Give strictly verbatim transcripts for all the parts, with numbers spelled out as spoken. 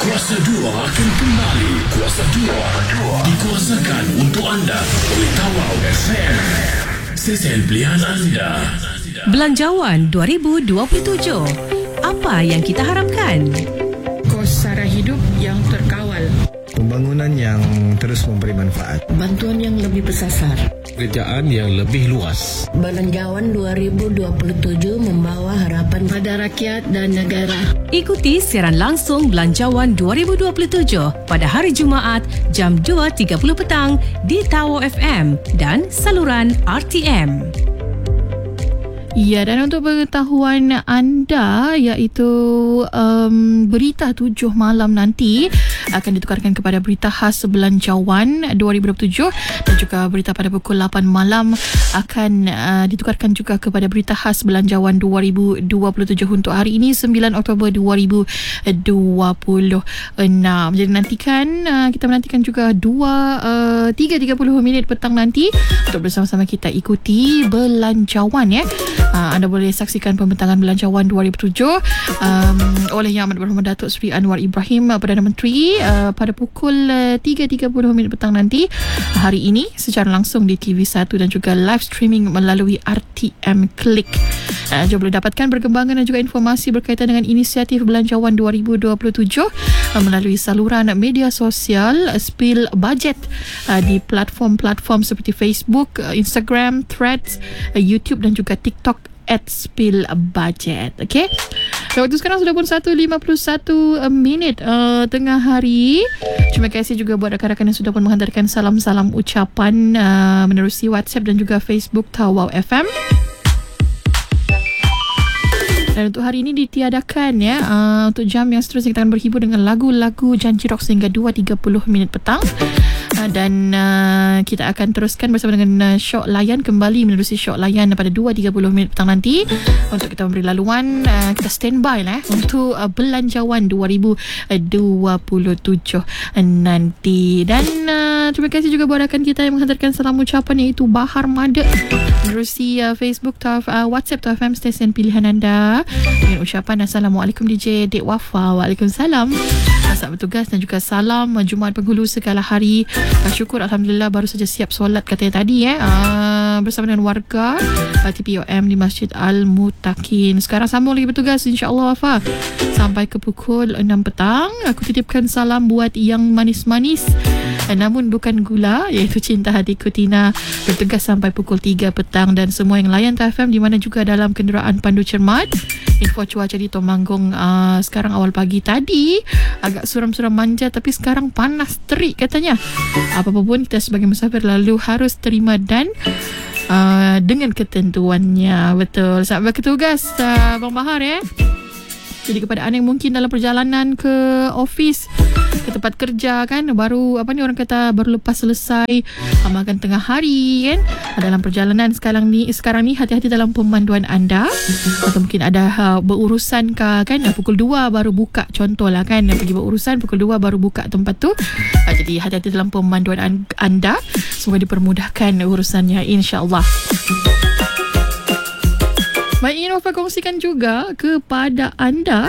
Kuasa dua akan kembali. Kuasa dua dikuasakan untuk anda oleh Tawau F M. Stesen pilihan anda. Belanjawan dua ribu dua puluh tujuh. Apa yang kita harapkan? Kos sara hidup yang terkawal. Pembangunan yang terus memberi manfaat. Bantuan yang lebih bersasar. Kerjaan yang lebih luas. Belanjawan dua ribu dua puluh tujuh membawa harapan pada rakyat dan negara. Ikuti siaran langsung Belanjawan dua ribu dua puluh tujuh pada hari Jumaat jam dua tiga puluh petang di Tawau F M dan saluran R T M. Ya, dan untuk pengetahuan anda, iaitu um, berita tujuh malam nanti akan ditukarkan kepada berita khas Belanjawan dua ribu dua puluh tujuh, dan juga berita pada pukul lapan malam akan uh, ditukarkan juga kepada berita khas Belanjawan dua ribu dua puluh tujuh untuk hari ini sembilan Oktober dua ribu dua puluh enam. Jadi nantikan, uh, kita menantikan juga dua tiga tiga puluh minit petang nanti untuk bersama-sama kita ikuti Belanjawan, ya. Uh, anda boleh saksikan pembentangan Belanjawan dua ribu tujuh um, oleh Yang Amat Berhormat Datuk Seri Anwar Ibrahim, Perdana Menteri, uh, pada pukul uh, tiga tiga puluh minit petang nanti hari ini secara langsung di T V satu dan juga live streaming melalui R T M Klik. Uh, jom boleh dapatkan perkembangan dan juga informasi berkaitan dengan inisiatif Belanjawan dua ribu dua puluh tujuh uh, melalui saluran media sosial uh, Spill Budget uh, di platform-platform seperti Facebook, uh, Instagram, Threads, uh, YouTube dan juga TikTok at Spill Budget. Okay, waktu sekarang sudah pun satu lima puluh satu minit uh, tengah hari. Terima kasih juga buat rakan-rakan yang sudah pun menghantarkan salam-salam ucapan uh, menerusi WhatsApp dan juga Facebook Tawau F M. Dan untuk hari ini ditiadakan, ya, uh, untuk jam yang seterusnya kita akan berhibur dengan lagu-lagu janji rock sehingga dua tiga puluh minit petang. Uh, dan uh, kita akan teruskan bersama dengan uh, Syok Layan kembali menerusi Syok Layan pada dua tiga puluh minit petang nanti untuk kita memberi laluan. Uh, kita standby lah, eh, untuk uh, Belanjawan dua ribu dua puluh tujuh nanti. Dan uh, terima kasih juga buat rakan kita yang menghantarkan salam ucapan, iaitu Bahar Mada menerusi uh, Facebook atau uh, WhatsApp T F M stesen pilihan anda dengan ucapan Assalamualaikum D J Dek Wafa. Waalaikumsalam. Selamat bertugas dan juga salam uh, Jumaat Penghulu segala hari. Uh, syukur Alhamdulillah baru saja siap solat katanya tadi, eh, uh, bersama dengan warga uh, T P O M di Masjid Al-Mutakin. Sekarang sambung lagi bertugas insyaAllah, Wafa, sampai ke pukul enam petang. Aku titipkan salam buat yang manis-manis uh, namun bukan gula, iaitu Cinta Hatiku Tina, bertugas sampai pukul tiga petang. Dan semua yang layan T F M di mana juga dalam kenderaan pandu cermat. Info cuaca di Temanggung uh, sekarang awal pagi tadi agak suram-suram manja, tapi sekarang panas terik katanya. Apa-apa pun kita sebagai musafir lalu harus terima dan uh, dengan ketentuannya. Betul. Selamat bertugas uh, Bang Bahar, ya. Jadi kepada anda yang mungkin dalam perjalanan ke office, ke tempat kerja, kan, baru apa ni orang kata baru lepas selesai makan tengah hari, kan, dalam perjalanan sekarang ni sekarang ni hati-hati dalam pemanduan anda. Atau mungkin ada uh, berurusan ke, kan, uh, pukul dua baru buka, contohlah, kan, pergi berurusan pukul dua baru buka tempat tu. Uh, jadi hati-hati dalam pemanduan an- anda. Semoga dipermudahkan urusannya, insya-Allah. Baik, ingin Wafa kongsikan juga kepada anda,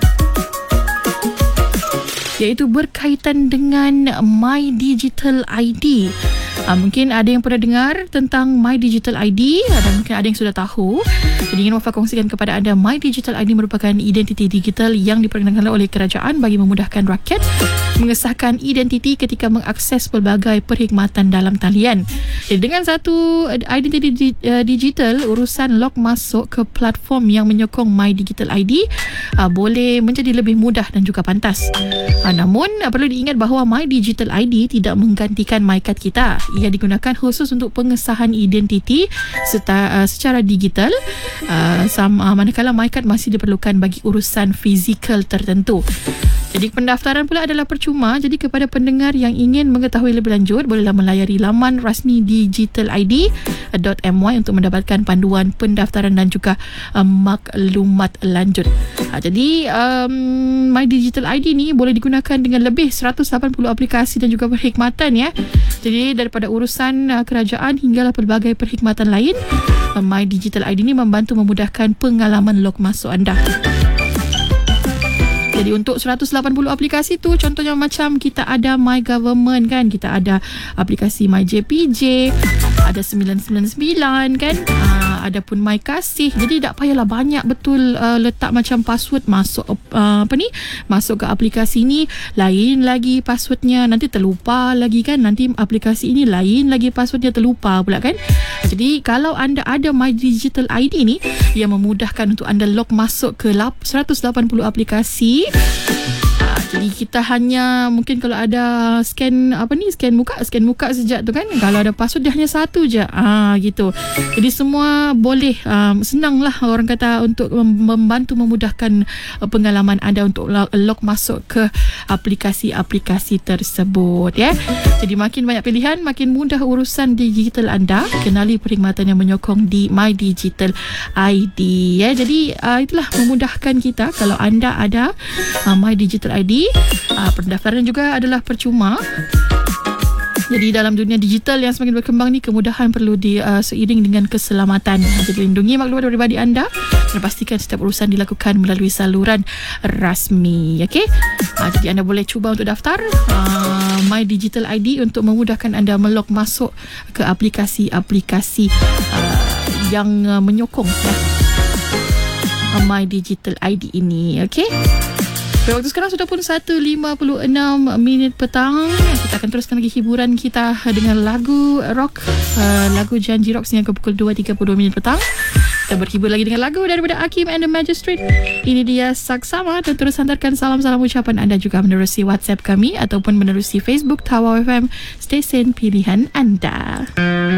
iaitu berkaitan dengan My Digital I D. Uh, mungkin ada yang pernah dengar tentang My Digital I D dan mungkin ada yang sudah tahu. Jadi ingin Wafa kongsikan kepada anda, My Digital I D merupakan identiti digital yang diperkenalkan oleh kerajaan bagi memudahkan rakyat mengesahkan identiti ketika mengakses pelbagai perkhidmatan dalam talian. Jadi dengan satu identiti di, uh, digital, urusan log masuk ke platform yang menyokong My Digital I D uh, boleh menjadi lebih mudah dan juga pantas. Uh, namun uh, perlu diingat bahawa My Digital I D tidak menggantikan MyCard kita. Ia digunakan khusus untuk pengesahan identiti serta, uh, secara digital, uh, sama, uh, manakala MyCard masih diperlukan bagi urusan fizikal tertentu. Jadi pendaftaran pula adalah percuma. Jadi kepada pendengar yang ingin mengetahui lebih lanjut, bolehlah melayari laman rasmi digital I D dot m y untuk mendapatkan panduan pendaftaran dan juga um, maklumat lanjut. Ha, jadi um, My Digital I D ni boleh digunakan dengan lebih seratus lapan puluh aplikasi dan juga perkhidmatan, ya. Jadi daripada urusan uh, kerajaan hinggalah pelbagai perkhidmatan lain, uh, My Digital I D ni membantu memudahkan pengalaman log masuk anda. Jadi untuk seratus lapan puluh aplikasi tu, contohnya macam kita ada My Government kan, kita ada aplikasi My J P J, ada sembilan sembilan sembilan kan, uh, ada pun My Kasih. Jadi tak payahlah banyak betul uh, letak macam password masuk uh, apa ni, masuk ke aplikasi ni, lain lagi passwordnya, nanti terlupa lagi kan, nanti aplikasi ini lain lagi passwordnya, terlupa pula kan. Jadi kalau anda ada My Digital I D ni yang memudahkan untuk anda log masuk ke seratus lapan puluh aplikasi. Jadi kita hanya mungkin kalau ada scan apa ni, scan muka, scan muka sejak tu kan. Kalau ada password dia hanya satu je. Ah gitu. Jadi semua boleh, um, senanglah orang kata untuk membantu memudahkan uh, pengalaman anda untuk log masuk ke aplikasi-aplikasi tersebut ya. Jadi makin banyak pilihan, makin mudah urusan digital anda. Kenali perkhidmatan yang menyokong di My Digital I D ya. Jadi uh, itulah memudahkan kita kalau anda ada uh, My Digital I D. Uh, pendaftaran juga adalah percuma. Jadi dalam dunia digital yang semakin berkembang ni, kemudahan perlu di uh, seiring dengan keselamatan. Jadi lindungi maklumat pribadi anda dan pastikan setiap urusan dilakukan melalui saluran rasmi. Okey. Uh, jadi anda boleh cuba untuk daftar uh, My Digital I D untuk memudahkan anda melog masuk ke aplikasi-aplikasi uh, yang uh, menyokong ya, uh, My Digital I D ini. Okey. Waktu sekarang sudah pun satu lima puluh enam minit petang. Kita akan teruskan lagi hiburan kita dengan lagu rock, uh, lagu Janji Rock sehingga ke pukul dua tiga puluh dua minit petang. Kita berhibur lagi dengan lagu daripada Hakim and the Magistrate. Ini dia Saksama. Dan terus hantarkan salam-salam ucapan anda juga menerusi WhatsApp kami ataupun menerusi Facebook Tawau F M, stesen pilihan anda.